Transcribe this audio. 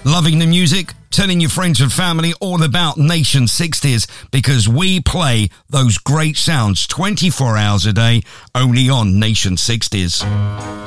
Loving the music? Telling your friends and family all about Nation 60s, because we play those great sounds 24 hours a day only on Nation 60s.